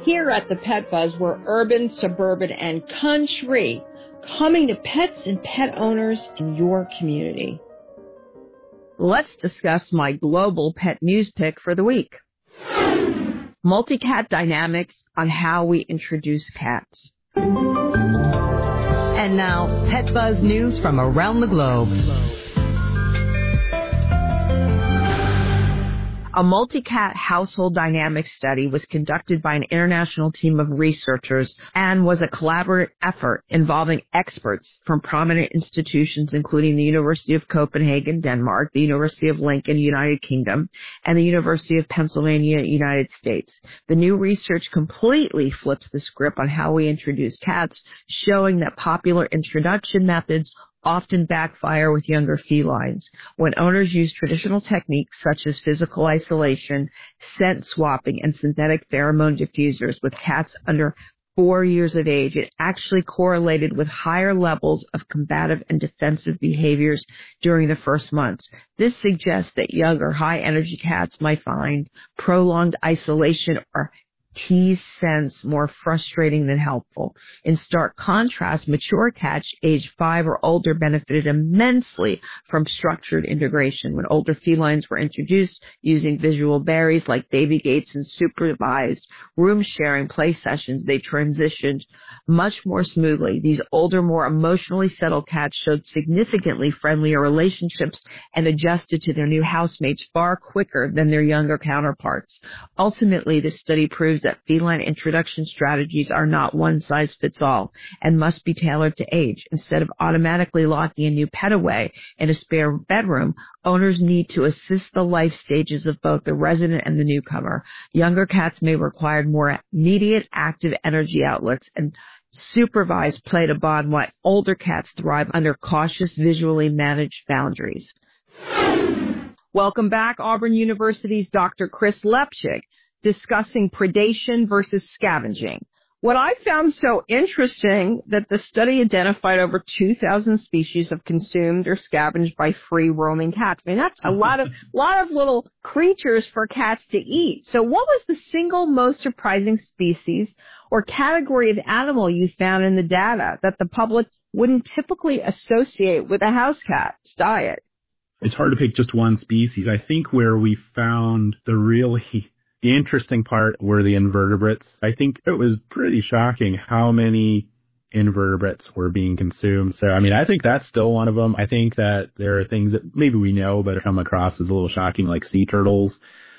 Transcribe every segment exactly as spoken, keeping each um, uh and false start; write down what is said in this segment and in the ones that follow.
Here at the Pet Buzz, we're urban, suburban, and country, coming to pets and pet owners in your community. Let's discuss my global pet news pick for the week. Multi-cat dynamics on how we introduce cats. And now, Pet Buzz news from around the globe. A multi-cat household dynamics study was conducted by an international team of researchers and was a collaborative effort involving experts from prominent institutions including the University of Copenhagen, Denmark, the University of Lincoln, United Kingdom, and the University of Pennsylvania, United States. The new research completely flips the script on how we introduce cats, showing that popular introduction methods often backfire with younger felines. When owners use traditional techniques such as physical isolation, scent swapping, and synthetic pheromone diffusers with cats under four years of age, it actually correlated with higher levels of combative and defensive behaviors during the first months. This suggests that younger, high-energy cats might find prolonged isolation or tease sense more frustrating than helpful. In stark contrast, mature cats aged five or older benefited immensely from structured integration. When older felines were introduced using visual berries like baby gates and supervised room-sharing play sessions, they transitioned much more smoothly. These older, more emotionally settled cats showed significantly friendlier relationships and adjusted to their new housemates far quicker than their younger counterparts. Ultimately, this study proves that feline introduction strategies are not one-size-fits-all and must be tailored to age. Instead of automatically locking a new pet away in a spare bedroom, owners need to assist the life stages of both the resident and the newcomer. Younger cats may require more immediate active energy outlets and supervised play to bond, while older cats thrive under cautious, visually managed boundaries. Welcome back, Auburn University's Doctor Chris Lepchik, discussing predation versus scavenging. What I found so interesting that the study identified over two thousand species of consumed or scavenged by free-roaming cats. I mean, that's a lot of lot of little creatures for cats to eat. So what was the single most surprising species or category of animal you found in the data that the public wouldn't typically associate with a house cat's diet? It's hard to pick just one species. I think where we found the really The interesting part were the invertebrates. I think it was pretty shocking how many invertebrates were being consumed. So, I mean, I think that's still one of them. I think that there are things that maybe we know but come across as a little shocking, like sea turtles,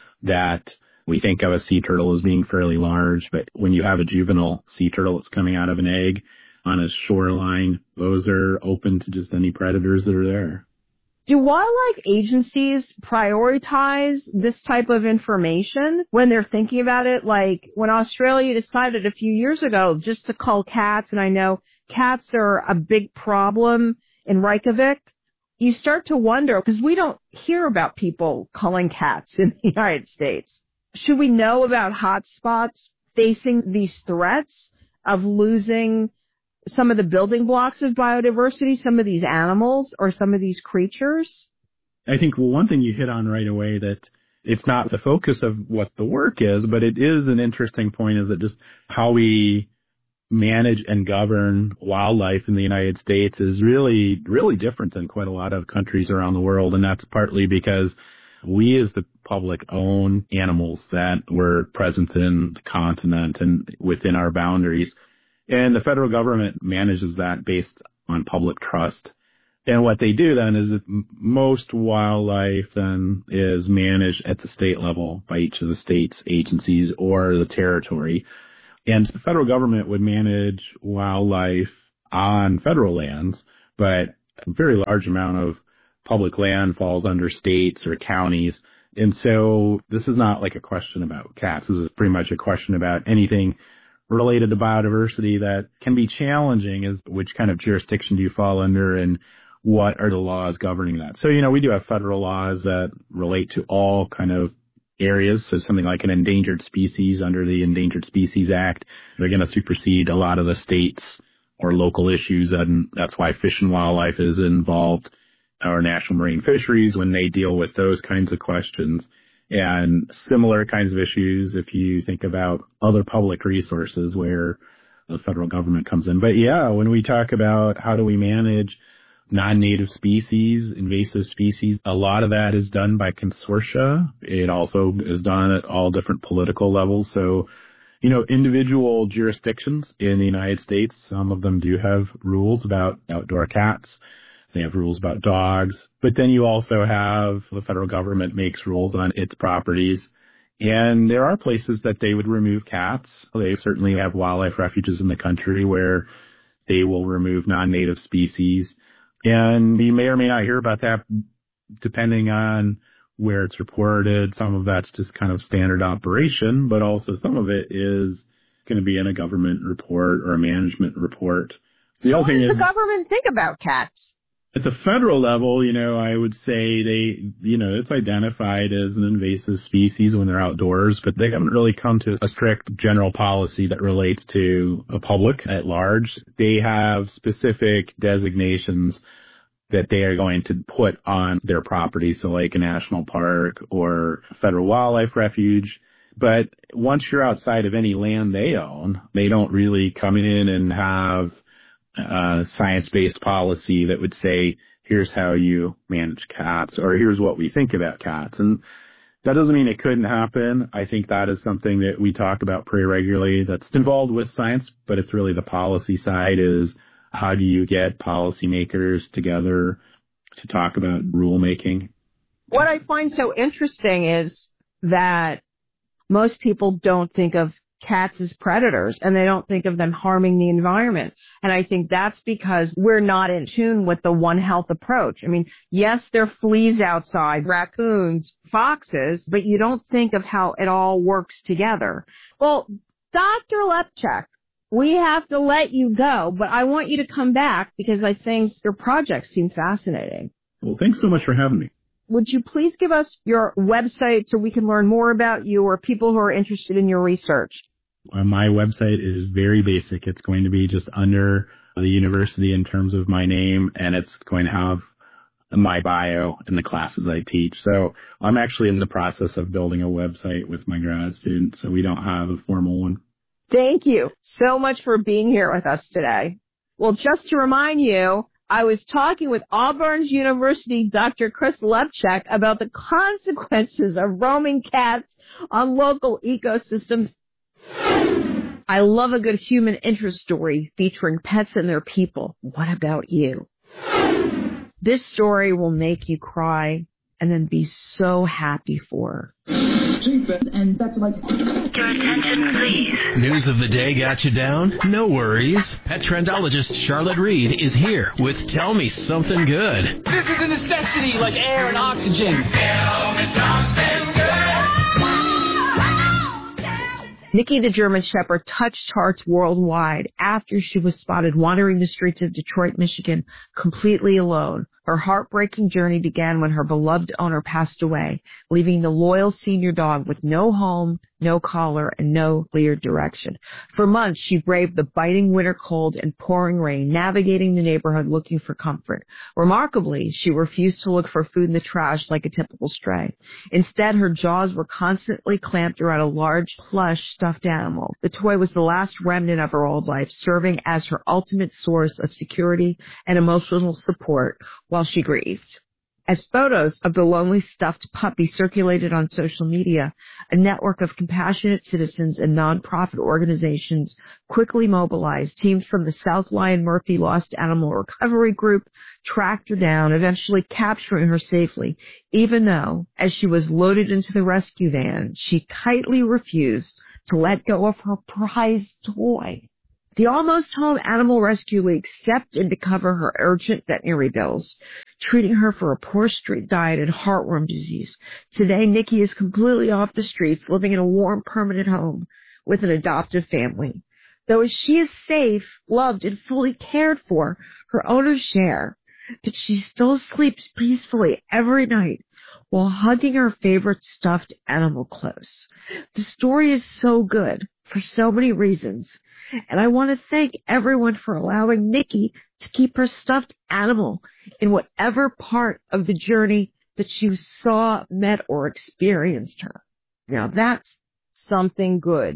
that we think of a sea turtle as being fairly large. But when you have a juvenile sea turtle that's coming out of an egg on a shoreline, those are open to just any predators that are there. Do wildlife agencies prioritize this type of information when they're thinking about it? Like when Australia decided a few years ago just to cull cats, and I know cats are a big problem in Reykjavik, you start to wonder, because we don't hear about people culling cats in the United States. Should we know about hotspots facing these threats of losing some of the building blocks of biodiversity, some of these animals or some of these creatures? I think, well, one thing you hit on right away, that it's not the focus of what the work is, but it is an interesting point, is that just how we manage and govern wildlife in the United States is really, really different than quite a lot of countries around the world. And that's partly because we as the public own animals that were present in the continent and within our boundaries. And the federal government manages that based on public trust. And what they do then is that most wildlife then is managed at the state level by each of the state's agencies or the territory. And the federal government would manage wildlife on federal lands, but a very large amount of public land falls under states or counties. And so this is not like a question about cats. This is pretty much a question about anything related to biodiversity that can be challenging, is which kind of jurisdiction do you fall under and what are the laws governing that. So, you know, we do have federal laws that relate to all kind of areas. So something like an endangered species under the Endangered Species Act, they're going to supersede a lot of the states or local issues. And that's why Fish and Wildlife is involved, or National Marine Fisheries, when they deal with those kinds of questions. and similar kinds of issues if you think about other public resources where the federal government comes in. But yeah, when we talk about how do we manage non-native species, invasive species, a lot of that is done by consortia. It also is done at all different political levels. So, you know, individual jurisdictions in the United States, some of them do have rules about outdoor cats. They have rules about dogs. But then you also have the federal government makes rules on its properties. And there are places that they would remove cats. They certainly have wildlife refuges in the country where they will remove non-native species. And you may or may not hear about that depending on where it's reported. Some of that's just kind of standard operation, but also some of it is going to be in a government report or a management report. The so other what thing does is, the government think about cats? At the federal level, you know, I would say they, you know, it's identified as an invasive species when they're outdoors, but they haven't really come to a strict general policy that relates to a public at large. They have specific designations that they are going to put on their property, so like a national park or a federal wildlife refuge. But once you're outside of any land they own, they don't really come in and have Uh, science-based policy that would say, here's how you manage cats, or here's what we think about cats. And that doesn't mean it couldn't happen. I think that is something that we talk about pretty regularly that's involved with science, but it's really the policy side is how do you get policymakers together to talk about rulemaking? What I find so interesting is that most people don't think of cats as predators, and they don't think of them harming the environment. And I think that's because we're not in tune with the One Health approach. I mean, yes, there are fleas outside, raccoons, foxes, but you don't think of how it all works together. Well, Doctor Lepchak, we have to let you go, but I want you to come back because I think your projects seem fascinating. Well, thanks so much for having me. Would you please give us your website so we can learn more about you or people who are interested in your research? My website is very basic. It's going to be just under the university in terms of my name, and it's going to have my bio and the classes I teach. So I'm actually in the process of building a website with my grad students, so we don't have a formal one. Thank you so much for being here with us today. Well, just to remind you, I was talking with Auburn University Doctor Chris Lepchak about the consequences of roaming cats on local ecosystems. I love a good human interest story featuring pets and their people. What about you? This story will make you cry and then be so happy for her. And that's like... Your attention, please. News of the day got you down? No worries. Pet trendologist Charlotte Reed is here with Tell Me Something Good. This is a necessity like air and oxygen. Tell me something good. Nikki the German Shepherd touched hearts worldwide after she was spotted wandering the streets of Detroit, Michigan, completely alone. Her heartbreaking journey began when her beloved owner passed away, leaving the loyal senior dog with no home, no collar, and no clear direction. For months, she braved the biting winter cold and pouring rain, navigating the neighborhood looking for comfort. Remarkably, she refused to look for food in the trash like a typical stray. Instead, her jaws were constantly clamped around a large, plush, stuffed animal. The toy was the last remnant of her old life, serving as her ultimate source of security and emotional support while she grieved. As photos of the lonely stuffed puppy circulated on social media, a network of compassionate citizens and nonprofit organizations quickly mobilized. Teams from the South Lyon Murphy Lost Animal Recovery Group tracked her down, eventually capturing her safely, even though, as she was loaded into the rescue van, she tightly refused to let go of her prized toy. The Almost Home Animal Rescue League stepped in to cover her urgent veterinary bills, treating her for a poor street diet and heartworm disease. Today, Nikki is completely off the streets, living in a warm, permanent home with an adoptive family. Though she is safe, loved, and fully cared for, her owners share that she still sleeps peacefully every night while hugging her favorite stuffed animal close. The story is so good for so many reasons. And I want to thank everyone for allowing Nikki to keep her stuffed animal in whatever part of the journey that you saw, met, or experienced her. Now that's something good.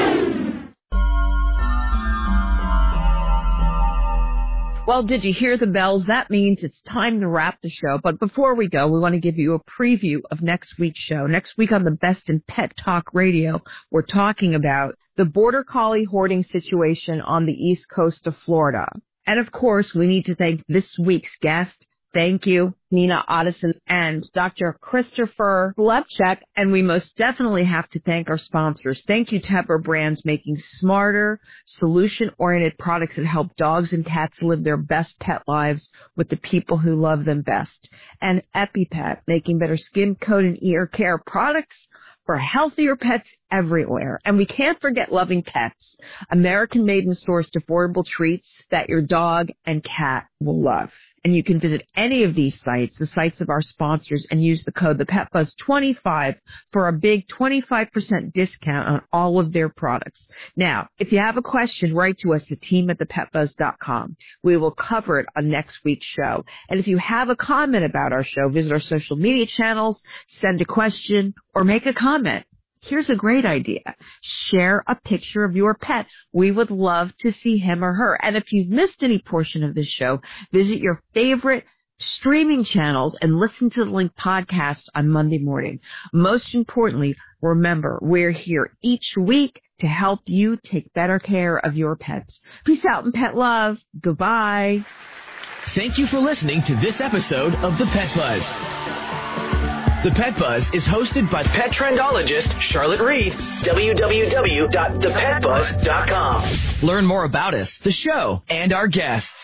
Well, did you hear the bells? That means it's time to wrap the show. But before we go, we want to give you a preview of next week's show. Next week on the Best in Pet Talk Radio, we're talking about the Border Collie hoarding situation on the east coast of Florida. And of course, we need to thank this week's guest. Thank you, Nina Otteson and Doctor Christopher Lepchek. And we most definitely have to thank our sponsors. Thank you, Tepper Brands, making smarter, solution-oriented products that help dogs and cats live their best pet lives with the people who love them best. And EpiPet, making better skin, coat, and ear care products for healthier pets everywhere. And we can't forget Loving Pets, American-made and sourced affordable treats that your dog and cat will love. And you can visit any of these sites, the sites of our sponsors, and use the code the Pet Buzz twenty-five for a big twenty-five percent discount on all of their products. Now, if you have a question, write to us at team at the pet buzz dot com. We will cover it on next week's show. And if you have a comment about our show, visit our social media channels, send a question, or make a comment. Here's a great idea. Share a picture of your pet. We would love to see him or her. And if you've missed any portion of this show, visit your favorite streaming channels and listen to the Link podcast on Monday morning. Most importantly, remember, we're here each week to help you take better care of your pets. Peace out and pet love. Goodbye. Thank you for listening to this episode of The Pet Buzz. The Pet Buzz is hosted by pet trendologist Charlotte Reed. w w w dot the pet buzz dot com. Learn more about us, the show, and our guests